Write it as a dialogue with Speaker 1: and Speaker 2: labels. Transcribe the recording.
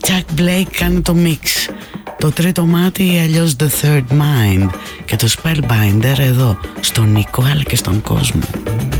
Speaker 1: Chuck Blake κάνει το mix. Το τρίτο μάτι ή αλλιώς The Third Mind και το Spellbinder εδώ στον Νίκο αλλά και στον κόσμο.